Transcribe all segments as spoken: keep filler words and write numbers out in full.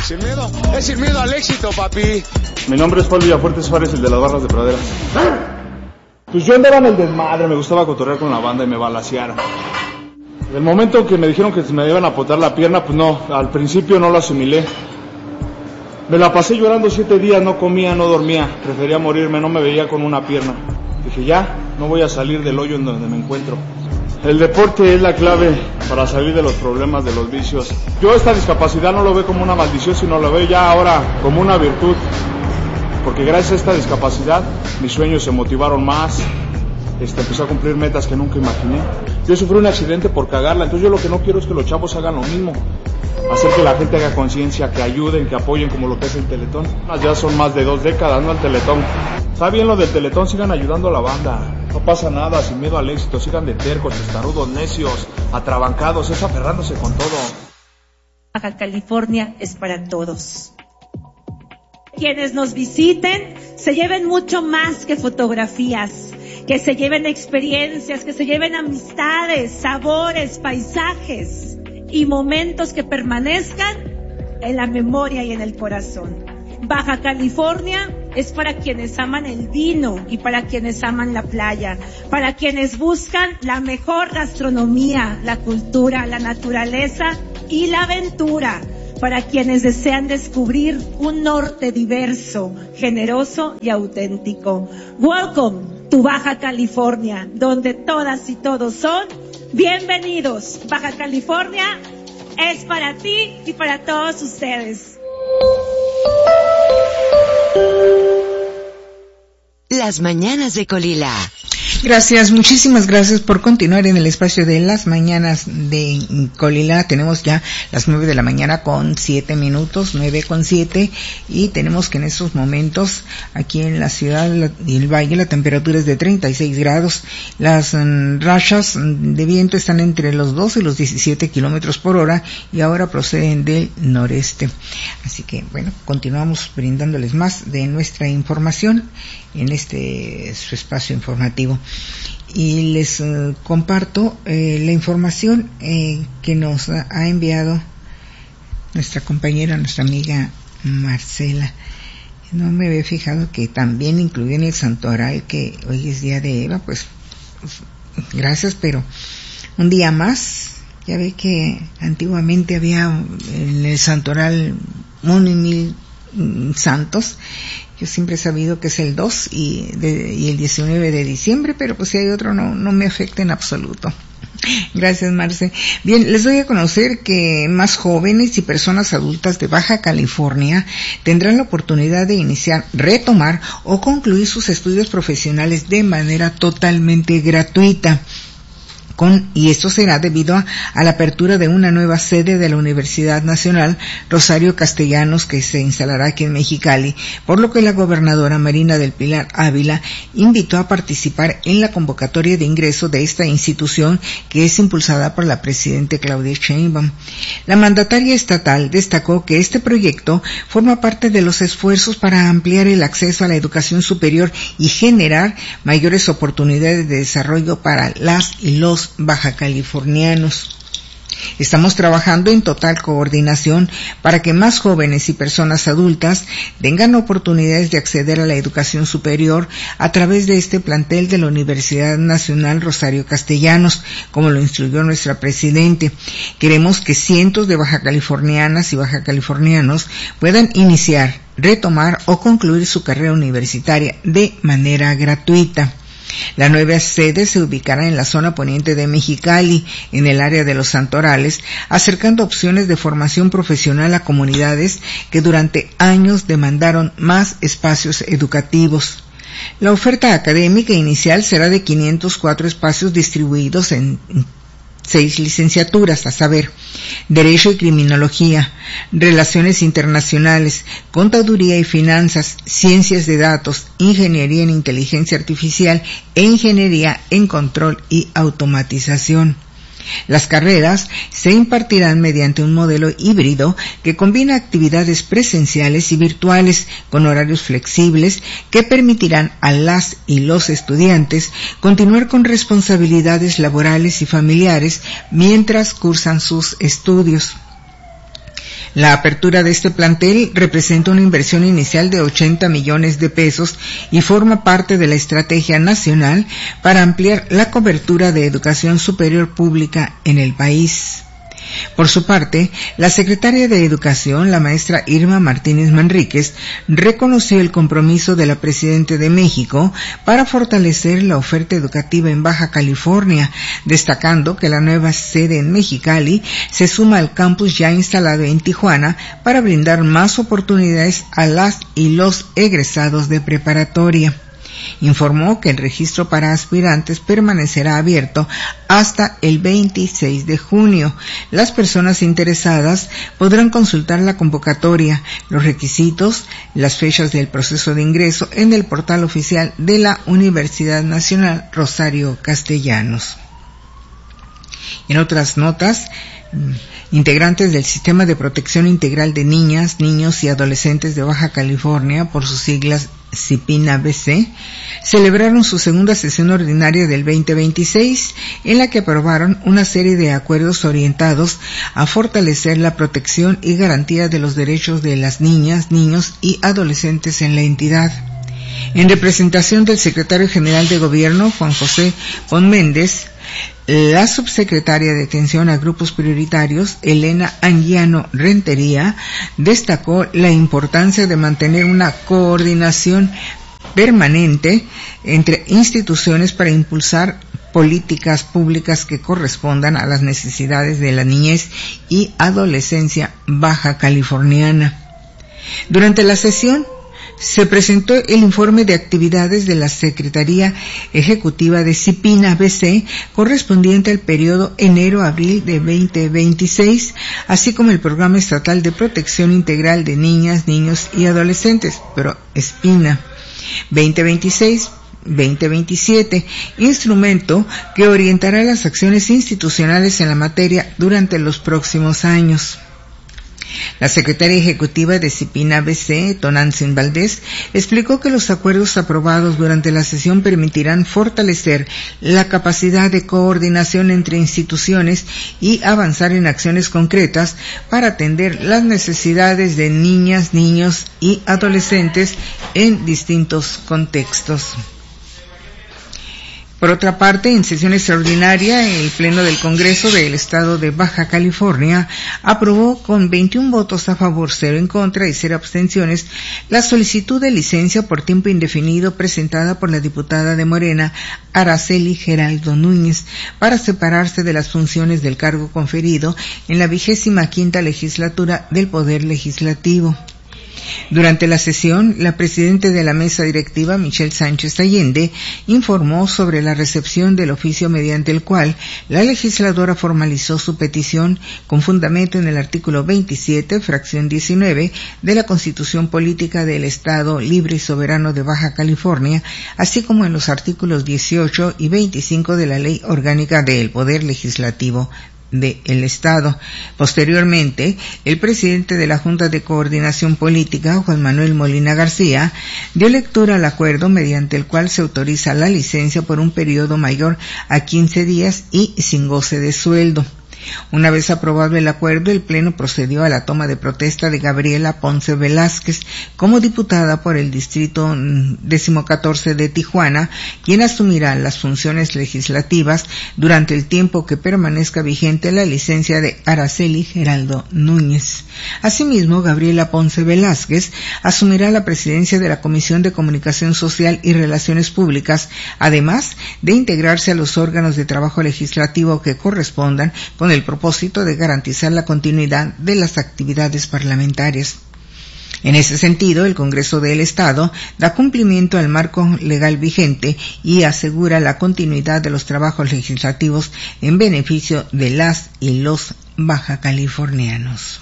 Sin miedo, es sin miedo al éxito, papi. Mi nombre es Paul Villafuerte Suárez, el de las barras de pradera. Pues yo andaba en el desmadre, me gustaba cotorrear con la banda y me balacearon. El momento que me dijeron que me iban a apotar la pierna, pues no, al principio no lo asimilé. Me la pasé llorando siete días, no comía, no dormía, prefería morirme, no me veía con una pierna. Dije, ya, no voy a salir del hoyo en donde me encuentro. El deporte es la clave para salir de los problemas, de los vicios. Yo esta discapacidad no lo veo como una maldición, sino lo veo ya ahora como una virtud. Porque gracias a esta discapacidad, mis sueños se motivaron más, este, empecé a cumplir metas que nunca imaginé. Yo sufrí un accidente por cagarla, entonces yo lo que no quiero es que los chavos hagan lo mismo. Hacer que la gente haga conciencia, que ayuden, que apoyen como lo que es el Teletón. Ya son más de dos décadas, ¿no? El Teletón. Está bien lo del Teletón, sigan ayudando a la banda. No pasa nada, sin miedo al éxito, sigan de tercos, testarudos, necios, atrabancados, es aferrándose con todo. Baja California es para todos. Quienes nos visiten se lleven mucho más que fotografías, que se lleven experiencias, que se lleven amistades, sabores, paisajes y momentos que permanezcan en la memoria y en el corazón. Baja California es para quienes aman el vino y para quienes aman la playa, para quienes buscan la mejor gastronomía, la cultura, la naturaleza y la aventura, para quienes desean descubrir un norte diverso, generoso y auténtico. Welcome to Baja California, donde todas y todos son bienvenidos. Baja California es para ti y para todos ustedes. Las mañanas de Colila. Gracias, muchísimas gracias por continuar en el espacio de las mañanas de Colila. Tenemos ya las nueve de la mañana con siete minutos, nueve con siete, y tenemos que en estos momentos aquí en la ciudad y el valle la temperatura es de treinta y seis grados. Las um, rachas de viento están entre los dos y los diecisiete kilómetros por hora y ahora proceden del noreste. Así que bueno, continuamos brindándoles más de nuestra información en este su espacio informativo. Y les uh, comparto eh, la información eh, que nos ha enviado nuestra compañera, nuestra amiga Marcela. No me había fijado que también incluye en el santoral que hoy es día de Eva, pues, pues gracias, pero un día más. Ya ve que antiguamente había en el santoral uno y mil mm, santos. Yo siempre he sabido que es el dos y, de, y el diecinueve de diciembre, pero pues si hay otro no, no me afecta en absoluto. Gracias, Marce. Bien, les doy a conocer que más jóvenes y personas adultas de Baja California tendrán la oportunidad de iniciar, retomar o concluir sus estudios profesionales de manera totalmente gratuita. Con, y esto será debido a, a la apertura de una nueva sede de la Universidad Nacional Rosario Castellanos que se instalará aquí en Mexicali, por lo que la gobernadora Marina del Pilar Ávila invitó a participar en la convocatoria de ingreso de esta institución que es impulsada por la presidenta Claudia Sheinbaum. La mandataria estatal destacó que este proyecto forma parte de los esfuerzos para ampliar el acceso a la educación superior y generar mayores oportunidades de desarrollo para las y los baja californianos. Estamos trabajando en total coordinación para que más jóvenes y personas adultas tengan oportunidades de acceder a la educación superior a través de este plantel de la Universidad Nacional Rosario Castellanos, como lo instruyó nuestra presidente. Queremos que cientos de baja californianas y baja californianos puedan iniciar, retomar o concluir su carrera universitaria de manera gratuita. La nueva sede se ubicará en la zona poniente de Mexicali, en el área de los Santorales, acercando opciones de formación profesional a comunidades que durante años demandaron más espacios educativos. La oferta académica inicial será de quinientos cuatro espacios distribuidos en seis licenciaturas, a saber, Derecho y Criminología, Relaciones Internacionales, Contaduría y Finanzas, Ciencias de Datos, Ingeniería en Inteligencia Artificial e Ingeniería en Control y Automatización. Las carreras se impartirán mediante un modelo híbrido que combina actividades presenciales y virtuales con horarios flexibles que permitirán a las y los estudiantes continuar con responsabilidades laborales y familiares mientras cursan sus estudios. La apertura de este plantel representa una inversión inicial de ochenta millones de pesos y forma parte de la estrategia nacional para ampliar la cobertura de educación superior pública en el país. Por su parte, la secretaria de Educación, la maestra Irma Martínez Manríquez, reconoció el compromiso de la Presidenta de México para fortalecer la oferta educativa en Baja California, destacando que la nueva sede en Mexicali se suma al campus ya instalado en Tijuana para brindar más oportunidades a las y los egresados de preparatoria. Informó que el registro para aspirantes permanecerá abierto hasta el veintiséis de junio. Las personas interesadas podrán consultar la convocatoria, los requisitos, las fechas del proceso de ingreso en el portal oficial de la Universidad Nacional Rosario Castellanos. En otras notas, integrantes del Sistema de Protección Integral de Niñas, Niños y Adolescentes de Baja California, por sus siglas CIPINA-B C, celebraron su segunda sesión ordinaria del veinte veintiséis, en la que aprobaron una serie de acuerdos orientados a fortalecer la protección y garantía de los derechos de las niñas, niños y adolescentes en la entidad. En representación del secretario general de Gobierno, Juan José Pon Méndez, la subsecretaria de Atención a Grupos Prioritarios, Elena Anguiano Rentería, destacó la importancia de mantener una coordinación permanente entre instituciones para impulsar políticas públicas que correspondan a las necesidades de la niñez y adolescencia baja californiana. Durante la sesión, se presentó el informe de actividades de la Secretaría Ejecutiva de CIPINA-B C correspondiente al periodo enero-abril de veinte veintiséis, así como el Programa Estatal de Protección Integral de Niñas, Niños y Adolescentes, pero ESPINA, veinte veintiséis veinte veintisiete, instrumento que orientará las acciones institucionales en la materia durante los próximos años. La secretaria ejecutiva de CIPINA-B C, Tonantzin Valdés, explicó que los acuerdos aprobados durante la sesión permitirán fortalecer la capacidad de coordinación entre instituciones y avanzar en acciones concretas para atender las necesidades de niñas, niños y adolescentes en distintos contextos. Por otra parte, en sesión extraordinaria, el Pleno del Congreso del Estado de Baja California aprobó con veintiún votos a favor, cero en contra y cero abstenciones la solicitud de licencia por tiempo indefinido presentada por la diputada de Morena, Araceli Geraldo Núñez, para separarse de las funciones del cargo conferido en la vigésima quinta legislatura del Poder Legislativo. Durante la sesión, la presidenta de la mesa directiva, Michelle Sánchez Allende, informó sobre la recepción del oficio mediante el cual la legisladora formalizó su petición con fundamento en el artículo veintisiete, fracción diecinueve, de la Constitución Política del Estado Libre y Soberano de Baja California, así como en los artículos dieciocho y veinticinco de la Ley Orgánica del Poder Legislativo del Estado. Posteriormente, el presidente de la Junta de Coordinación Política, Juan Manuel Molina García, dio lectura al acuerdo mediante el cual se autoriza la licencia por un periodo mayor a quince días y sin goce de sueldo. Una vez aprobado el acuerdo, el Pleno procedió a la toma de protesta de Gabriela Ponce Velázquez como diputada por el Distrito catorce de Tijuana, quien asumirá las funciones legislativas durante el tiempo que permanezca vigente la licencia de Araceli Geraldo Núñez. Asimismo, Gabriela Ponce Velázquez asumirá la presidencia de la Comisión de Comunicación Social y Relaciones Públicas, además de integrarse a los órganos de trabajo legislativo que correspondan con el propósito de garantizar la continuidad de las actividades parlamentarias. En ese sentido, el Congreso del Estado da cumplimiento al marco legal vigente y asegura la continuidad de los trabajos legislativos en beneficio de las y los bajacalifornianos.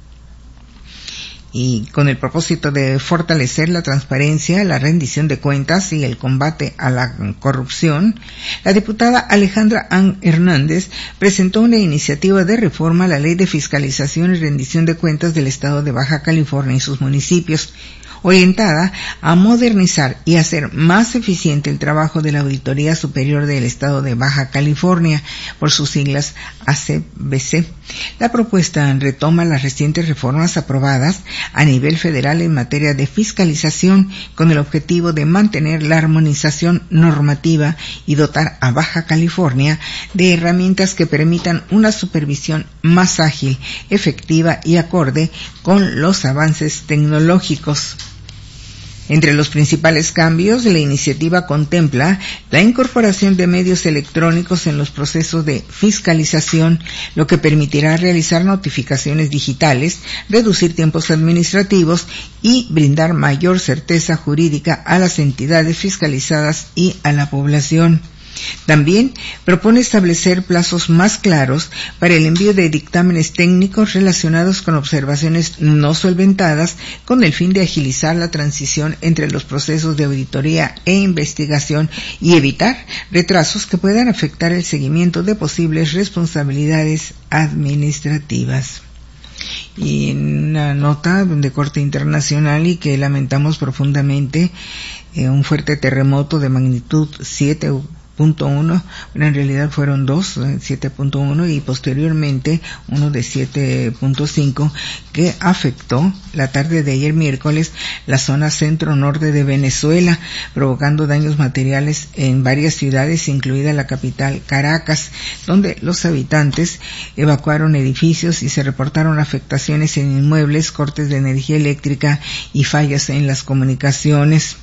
Y con el propósito de fortalecer la transparencia, la rendición de cuentas y el combate a la corrupción, la diputada Alejandra Ann Hernández presentó una iniciativa de reforma a la Ley de Fiscalización y Rendición de Cuentas del Estado de Baja California y sus municipios, orientada a modernizar y hacer más eficiente el trabajo de la Auditoría Superior del Estado de Baja California, por sus siglas A C B C. La propuesta retoma las recientes reformas aprobadas a nivel federal en materia de fiscalización con el objetivo de mantener la armonización normativa y dotar a Baja California de herramientas que permitan una supervisión más ágil, efectiva y acorde con los avances tecnológicos. Entre los principales cambios, la iniciativa contempla la incorporación de medios electrónicos en los procesos de fiscalización, lo que permitirá realizar notificaciones digitales, reducir tiempos administrativos y brindar mayor certeza jurídica a las entidades fiscalizadas y a la población. También propone establecer plazos más claros para el envío de dictámenes técnicos relacionados con observaciones no solventadas, con el fin de agilizar la transición entre los procesos de auditoría e investigación y evitar retrasos que puedan afectar el seguimiento de posibles responsabilidades administrativas. Y en una nota de corte internacional y que lamentamos profundamente, eh, un fuerte terremoto de magnitud siete punto uno, bueno, en realidad fueron dos, siete punto uno y posteriormente uno de siete punto cinco, que afectó la tarde de ayer miércoles la zona centro-norte de Venezuela, provocando daños materiales en varias ciudades, incluida la capital Caracas, donde los habitantes evacuaron edificios y se reportaron afectaciones en inmuebles, cortes de energía eléctrica y fallas en las comunicaciones.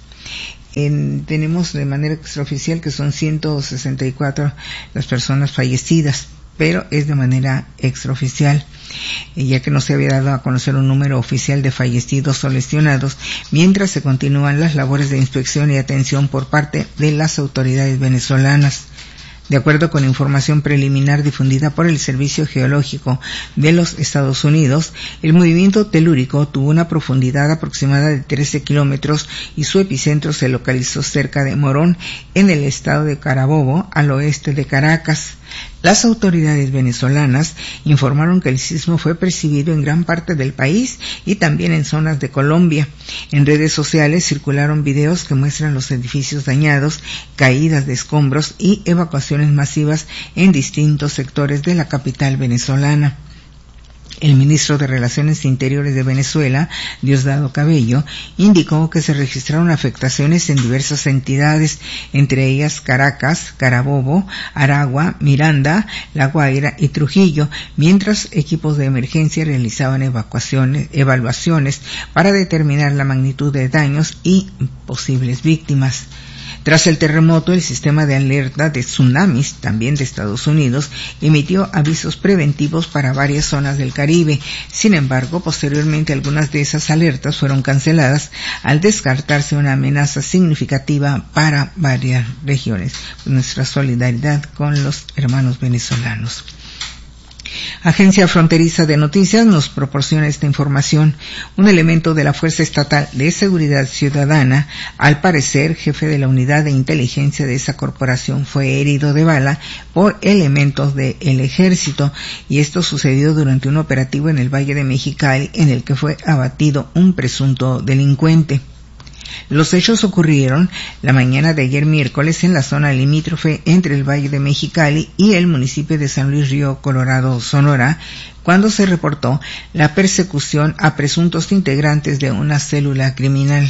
En, tenemos de manera extraoficial que son ciento sesenta y cuatro las personas fallecidas, pero es de manera extraoficial, ya que no se había dado a conocer un número oficial de fallecidos o lesionados, mientras se continúan las labores de inspección y atención por parte de las autoridades venezolanas. De acuerdo con información preliminar difundida por el Servicio Geológico de los Estados Unidos, el movimiento telúrico tuvo una profundidad aproximada de trece kilómetros y su epicentro se localizó cerca de Morón, en el estado de Carabobo, al oeste de Caracas. Las autoridades venezolanas informaron que el sismo fue percibido en gran parte del país y también en zonas de Colombia. En redes sociales circularon videos que muestran los edificios dañados, caídas de escombros y evacuaciones masivas en distintos sectores de la capital venezolana. El ministro de Relaciones Interiores de Venezuela, Diosdado Cabello, indicó que se registraron afectaciones en diversas entidades, entre ellas Caracas, Carabobo, Aragua, Miranda, La Guaira y Trujillo, mientras equipos de emergencia realizaban evacuaciones, evaluaciones para determinar la magnitud de daños y posibles víctimas. Tras el terremoto, el sistema de alerta de tsunamis, también de Estados Unidos, emitió avisos preventivos para varias zonas del Caribe. Sin embargo, posteriormente algunas de esas alertas fueron canceladas al descartarse una amenaza significativa para varias regiones. Nuestra solidaridad con los hermanos venezolanos. Agencia Fronteriza de Noticias nos proporciona esta información. Un elemento de la Fuerza Estatal de Seguridad Ciudadana, al parecer jefe de la unidad de inteligencia de esa corporación, fue herido de bala por elementos del Ejército, y esto sucedió durante un operativo en el Valle de Mexicali en el que fue abatido un presunto delincuente. Los hechos ocurrieron la mañana de ayer miércoles en la zona limítrofe entre el Valle de Mexicali y el municipio de San Luis Río Colorado, Sonora, cuando se reportó la persecución a presuntos integrantes de una célula criminal.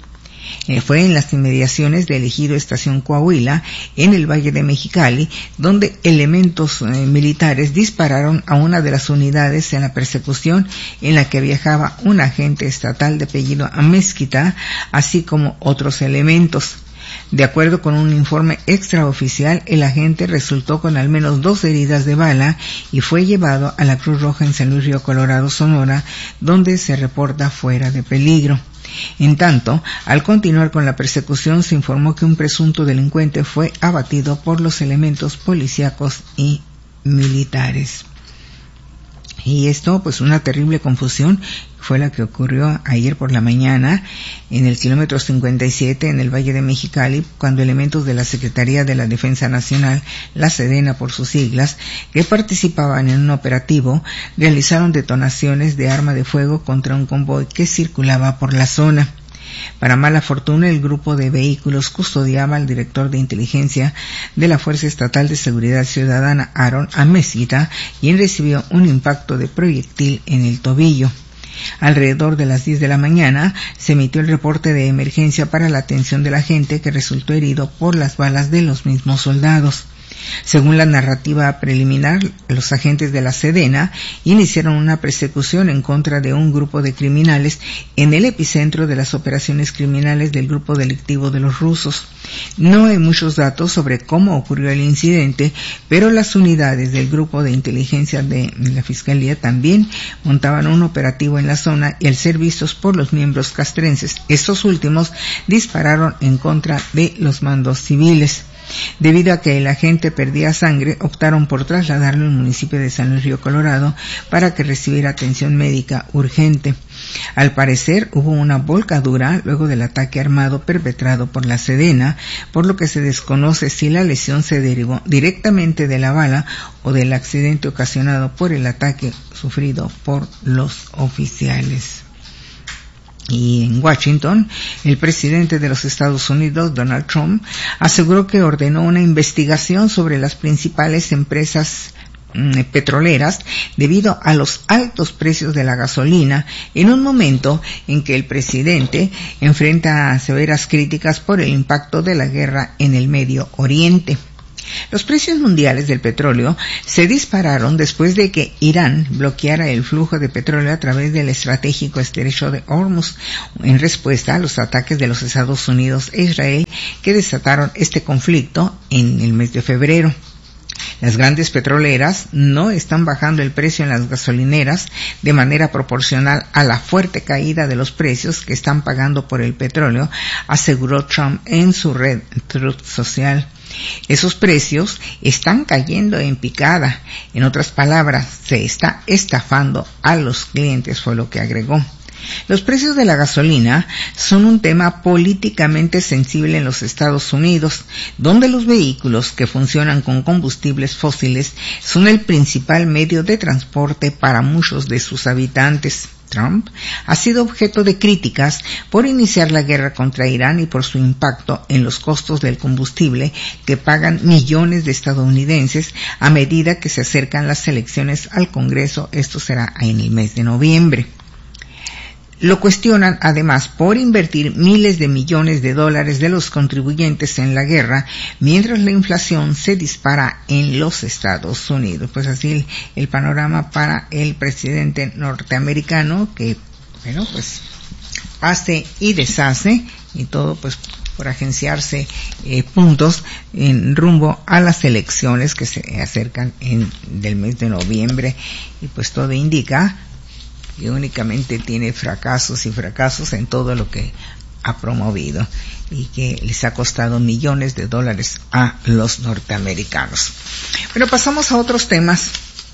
Eh, fue en las inmediaciones del ejido Estación Coahuila, en el Valle de Mexicali, donde elementos eh, militares dispararon a una de las unidades en la persecución en la que viajaba un agente estatal de apellido Amezquita, así como otros elementos. De acuerdo con un informe extraoficial, el agente resultó con al menos dos heridas de bala y fue llevado a la Cruz Roja en San Luis Río Colorado, Sonora, donde se reporta fuera de peligro. En tanto, al continuar con la persecución, se informó que un presunto delincuente fue abatido por los elementos policíacos y militares. Y esto, pues una terrible confusión fue la que ocurrió ayer por la mañana en el kilómetro cincuenta y siete en el Valle de Mexicali, cuando elementos de la Secretaría de la Defensa Nacional, la Sedena por sus siglas, que participaban en un operativo, realizaron detonaciones de arma de fuego contra un convoy que circulaba por la zona. Para mala fortuna, el grupo de vehículos custodiaba al director de inteligencia de la Fuerza Estatal de Seguridad Ciudadana, Aaron Amezquita, quien recibió un impacto de proyectil en el tobillo. Alrededor de las diez de la mañana se emitió el reporte de emergencia para la atención de la gente que resultó herido por las balas de los mismos soldados. Según la narrativa preliminar, los agentes de la Sedena iniciaron una persecución en contra de un grupo de criminales en el epicentro de las operaciones criminales del grupo delictivo de los rusos. No hay muchos datos sobre cómo ocurrió el incidente, pero las unidades del grupo de inteligencia de la Fiscalía también montaban un operativo en la zona y al ser vistos por los miembros castrenses, estos últimos dispararon en contra de los mandos civiles. Debido a que el agente perdía sangre, optaron por trasladarlo al municipio de San Luis Río Colorado para que recibiera atención médica urgente. Al parecer hubo una volcadura luego del ataque armado perpetrado por la Sedena, por lo que se desconoce si la lesión se derivó directamente de la bala o del accidente ocasionado por el ataque sufrido por los oficiales. Y en Washington, el presidente de los Estados Unidos, Donald Trump, aseguró que ordenó una investigación sobre las principales empresas mm, petroleras debido a los altos precios de la gasolina en un momento en que el presidente enfrenta severas críticas por el impacto de la guerra en el Medio Oriente. Los precios mundiales del petróleo se dispararon después de que Irán bloqueara el flujo de petróleo a través del estratégico estrecho de Hormuz, en respuesta a los ataques de los Estados Unidos e Israel que desataron este conflicto en el mes de febrero. Las grandes petroleras no están bajando el precio en las gasolineras de manera proporcional a la fuerte caída de los precios que están pagando por el petróleo, aseguró Trump en su red Truth Social. Esos precios están cayendo en picada. En otras palabras, se está estafando a los clientes, fue lo que agregó. Los precios de la gasolina son un tema políticamente sensible en los Estados Unidos, donde los vehículos que funcionan con combustibles fósiles son el principal medio de transporte para muchos de sus habitantes. Trump ha sido objeto de críticas por iniciar la guerra contra Irán y por su impacto en los costos del combustible que pagan millones de estadounidenses a medida que se acercan las elecciones al Congreso. Esto será en el mes de noviembre. Lo cuestionan además por invertir miles de millones de dólares de los contribuyentes en la guerra, mientras la inflación se dispara en los Estados Unidos. Pues así el, el panorama para el presidente norteamericano, que, bueno, pues hace y deshace, y todo pues por agenciarse eh, puntos en rumbo a las elecciones que se acercan en del mes de noviembre, y pues todo indica que únicamente tiene fracasos y fracasos en todo lo que ha promovido y que les ha costado millones de dólares a los norteamericanos. Bueno, pasamos a otros temas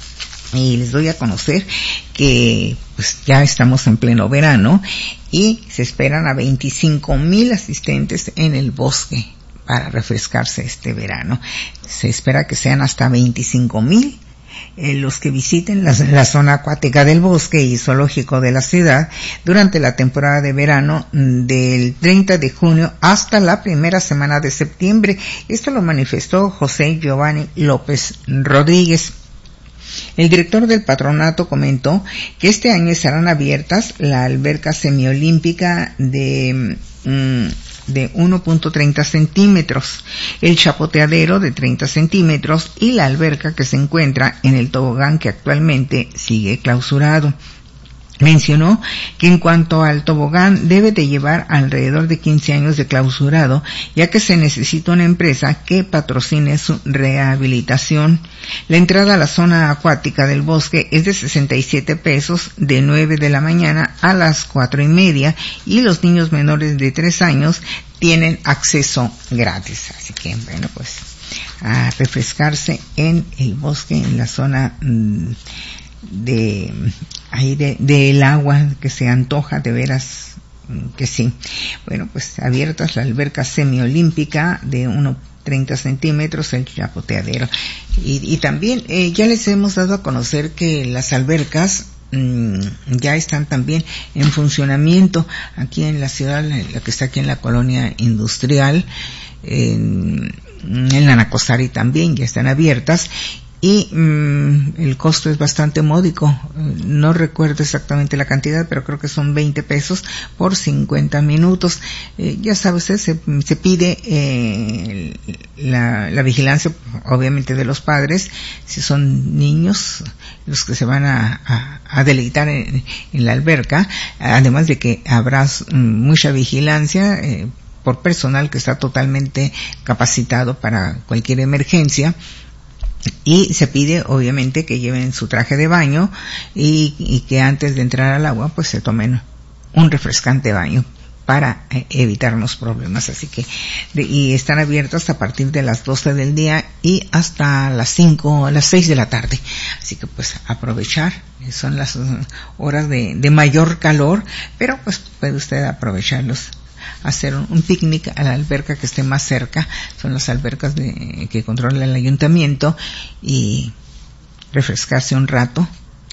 y les doy a conocer que pues ya estamos en pleno verano y se esperan a veinticinco mil asistentes en el bosque para refrescarse este verano. Se espera que sean hasta veinticinco mil Eh, los que visiten la, la zona acuática del bosque y zoológico de la ciudad durante la temporada de verano del treinta de junio hasta la primera semana de septiembre. Esto lo manifestó José Giovanni López Rodríguez. El director del patronato comentó que este año estarán abiertas la alberca semiolímpica de mmm, de uno punto treinta centímetros, el chapoteadero de treinta centímetros y la alberca que se encuentra en el tobogán que actualmente sigue clausurado. Mencionó que en cuanto al tobogán debe de llevar alrededor de quince años de clausurado, ya que se necesita una empresa que patrocine su rehabilitación. La entrada a la zona acuática del bosque es de sesenta y siete pesos de nueve de la mañana a las cuatro y media y los niños menores de tres años tienen acceso gratis. Así que, bueno, pues a refrescarse en el bosque, en la zona mmm, de ahí de del agua que se antoja de veras que sí. Bueno, pues abiertas la alberca semiolímpica de uno punto treinta centímetros, el chapoteadero y, y también eh, ya les hemos dado a conocer que las albercas mmm, ya están también en funcionamiento aquí en la ciudad, la que está aquí en la colonia industrial, en, en la Nacosari también ya están abiertas. Y mmm, el costo es bastante módico, no recuerdo exactamente la cantidad, pero creo que son veinte pesos por cincuenta minutos. Eh, ya sabe usted, se, se pide eh, la, la vigilancia, obviamente, de los padres, si son niños los que se van a, a, a deleitar en, en la alberca, además de que habrá mucha vigilancia eh, por personal que está totalmente capacitado para cualquier emergencia. Y se pide, obviamente, que lleven su traje de baño y, y que antes de entrar al agua, pues se tomen un refrescante baño para eh, evitarnos problemas. Así que, de, y están abiertos a partir de las doce del día y hasta las cinco, las seis de la tarde. Así que, pues, aprovechar. Son las uh, horas de, de mayor calor, pero pues puede usted aprovecharlos. Hacer un, un picnic a la alberca que esté más cerca, son las albercas de, que controla el ayuntamiento, y refrescarse un rato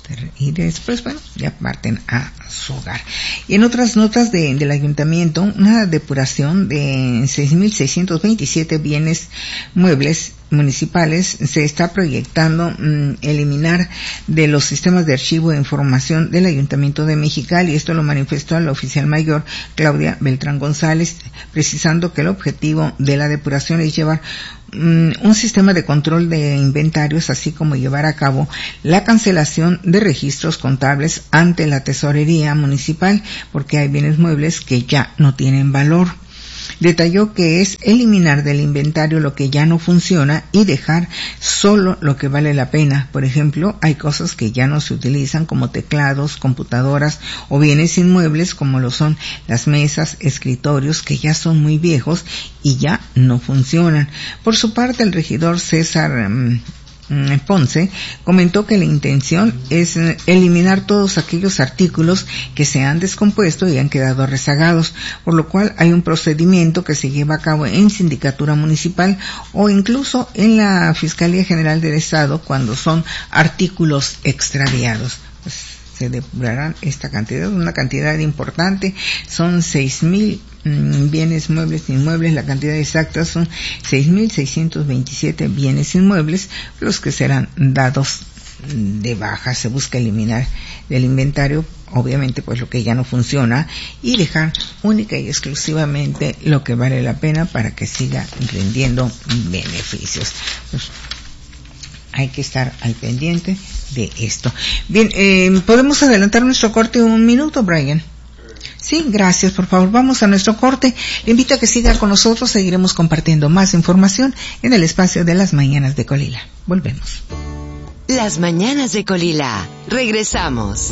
y después, bueno, ya parten a su hogar. Y en otras notas de, del ayuntamiento, una depuración de seis mil seiscientos veintisiete bienes muebles municipales se está proyectando mmm, eliminar de los sistemas de archivo de información del Ayuntamiento de Mexicali, y esto lo manifestó la oficial mayor Claudia Beltrán González, precisando que el objetivo de la depuración es llevar um, un sistema de control de inventarios, así como llevar a cabo la cancelación de registros contables ante la tesorería municipal, porque hay bienes muebles que ya no tienen valor. Detalló que es eliminar del inventario lo que ya no funciona y dejar solo lo que vale la pena. Por ejemplo, hay cosas que ya no se utilizan, como teclados, computadoras o bienes inmuebles como lo son las mesas, escritorios, que ya son muy viejos y ya no funcionan. Por su parte, el regidor César um, Ponce comentó que la intención es eliminar todos aquellos artículos que se han descompuesto y han quedado rezagados, por lo cual hay un procedimiento que se lleva a cabo en Sindicatura Municipal o incluso en la Fiscalía General del Estado cuando son artículos extraviados. Pues se depurarán esta cantidad, una cantidad importante, son seis mil bienes muebles e inmuebles, la cantidad exacta son seis mil seiscientos veintisiete bienes inmuebles, los que serán dados de baja. Se busca eliminar del inventario, obviamente, pues lo que ya no funciona, y dejar única y exclusivamente lo que vale la pena para que siga rindiendo beneficios. Pues, hay que estar al pendiente de esto. Bien, eh, ¿podemos adelantar nuestro corte un minuto, Brian? Sí, gracias, por favor. Vamos a nuestro corte. Le invito a que siga con nosotros. Seguiremos compartiendo más información en el espacio de las mañanas de Colila. Volvemos. Las mañanas de Colila. Regresamos.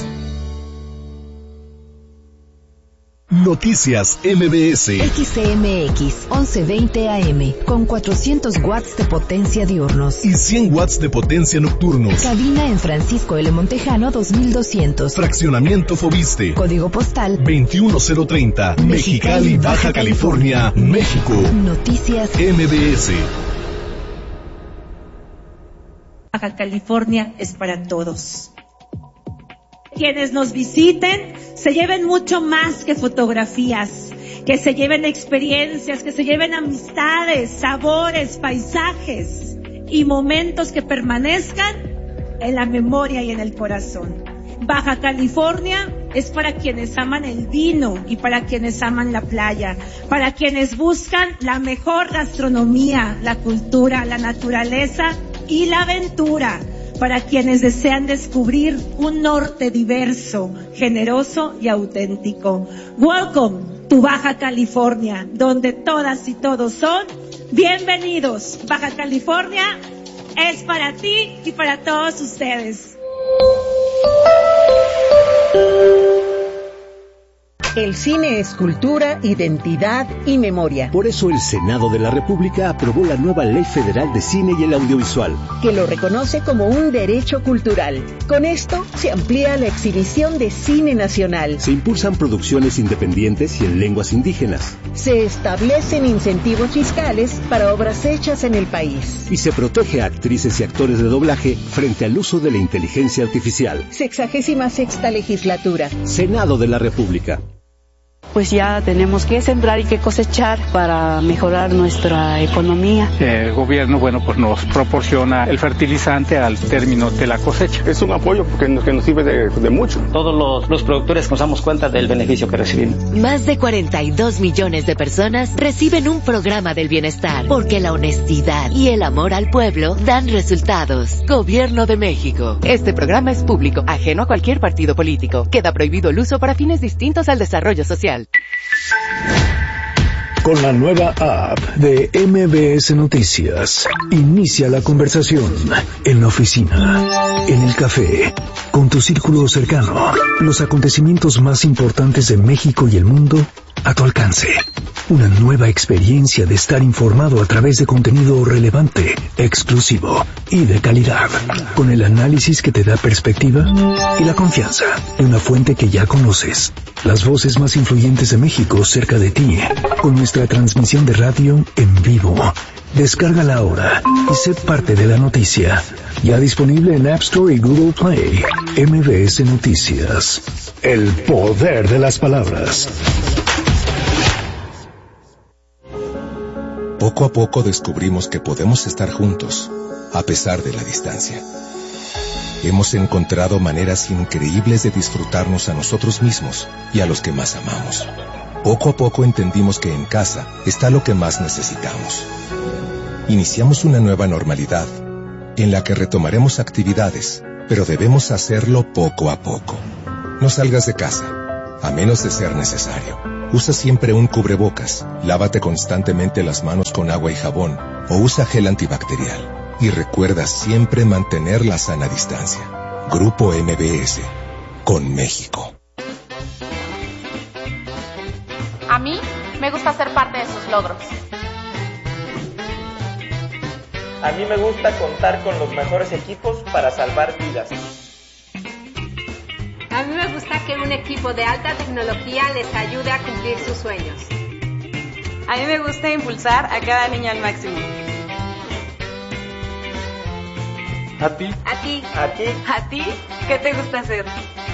Noticias M B S. X C M X once veinte A M con cuatrocientos watts de potencia diurnos y cien watts de potencia nocturnos. Cabina en Francisco L. Montejano dos mil doscientos. Fraccionamiento Fobiste. Código postal veintiuno cero treinta. Mexicali, Baja California, México. Noticias M B S. Baja California es para todos. Quienes nos visiten se lleven mucho más que fotografías, que se lleven experiencias, que se lleven amistades, sabores, paisajes y momentos que permanezcan en la memoria y en el corazón. Baja California es para quienes aman el vino y para quienes aman la playa, para quienes buscan la mejor gastronomía, la cultura, la naturaleza y la aventura, para quienes desean descubrir un norte diverso, generoso y auténtico. Welcome to Baja California, donde todas y todos son bienvenidos. Baja California es para ti y para todos ustedes. El cine es cultura, identidad y memoria. Por eso el Senado de la República aprobó la nueva Ley Federal de Cine y el Audiovisual, que lo reconoce como un derecho cultural. Con esto se amplía la exhibición de cine nacional. Se impulsan producciones independientes y en lenguas indígenas. Se establecen incentivos fiscales para obras hechas en el país. Y se protege a actrices y actores de doblaje frente al uso de la inteligencia artificial. Sexagésima sexta legislatura. Senado de la República. Pues ya tenemos que sembrar y que cosechar para mejorar nuestra economía. El gobierno, bueno, pues nos proporciona el fertilizante al término de la cosecha. Es un apoyo que nos, que nos sirve de, de mucho. Todos los, los productores nos damos cuenta del beneficio que recibimos. Más de cuarenta y dos millones de personas reciben un programa del bienestar, porque la honestidad y el amor al pueblo dan resultados. Gobierno de México. Este programa es público, ajeno a cualquier partido político. Queda prohibido el uso para fines distintos al desarrollo social. Con la nueva app de M B S Noticias, inicia la conversación en la oficina, en el café, con tu círculo cercano. Los acontecimientos más importantes de México y el mundo a tu alcance. Una nueva experiencia de estar informado a través de contenido relevante, exclusivo y de calidad, con el análisis que te da perspectiva y la confianza de una fuente que ya conoces. Las voces más influyentes de México cerca de ti, con nuestra transmisión de radio en vivo. Descárgala ahora y sé parte de la noticia. Ya disponible en App Store y Google Play. M B S Noticias. El poder de las palabras. Poco a poco descubrimos que podemos estar juntos, a pesar de la distancia. Hemos encontrado maneras increíbles de disfrutarnos a nosotros mismos y a los que más amamos. Poco a poco entendimos que en casa está lo que más necesitamos. Iniciamos una nueva normalidad, en la que retomaremos actividades, pero debemos hacerlo poco a poco. No salgas de casa, a menos de ser necesario. Usa siempre un cubrebocas, lávate constantemente las manos con agua y jabón, o usa gel antibacterial. Y recuerda siempre mantener la sana distancia. Grupo M B S, con México. A mí me gusta ser parte de sus logros. A mí me gusta contar con los mejores equipos para salvar vidas. A mí me gusta que un equipo de alta tecnología les ayude a cumplir sus sueños. A mí me gusta impulsar a cada niño al máximo. ¿A ti? ¿A ti? ¿A ti? ¿A ti? ¿Qué te gusta hacer?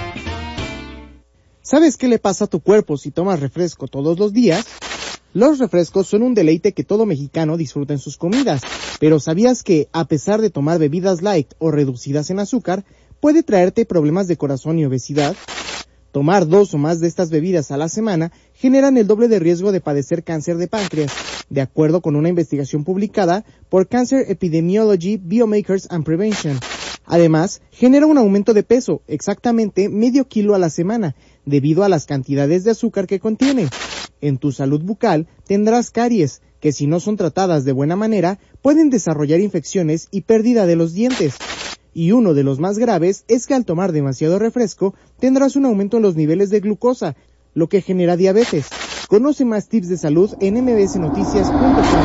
¿Sabes qué le pasa a tu cuerpo si tomas refresco todos los días? Los refrescos son un deleite que todo mexicano disfruta en sus comidas, pero ¿sabías que, a pesar de tomar bebidas light o reducidas en azúcar, puede traerte problemas de corazón y obesidad? Tomar dos o más de estas bebidas a la semana generan el doble de riesgo de padecer cáncer de páncreas, de acuerdo con una investigación publicada por Cancer Epidemiology, Biomarkers and Prevention. Además, genera un aumento de peso, exactamente medio kilo a la semana, debido a las cantidades de azúcar que contiene. En tu salud bucal tendrás caries, que si no son tratadas de buena manera, pueden desarrollar infecciones y pérdida de los dientes. Y uno de los más graves es que al tomar demasiado refresco tendrás un aumento en los niveles de glucosa, lo que genera diabetes. Conoce más tips de salud en m b s noticias punto com.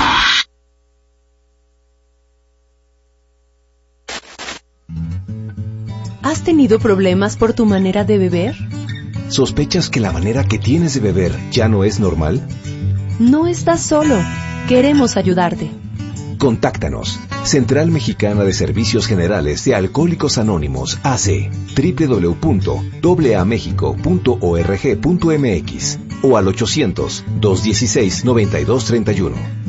¿Has tenido problemas por tu manera de beber? ¿Sospechas que la manera que tienes de beber ya no es normal? No estás solo. Queremos ayudarte. Contáctanos. Central Mexicana de Servicios Generales de Alcohólicos Anónimos, A C, doble u doble u doble u punto a a mexico punto org punto m x o al ochocientos, dos dieciséis, noventa y dos treinta y uno.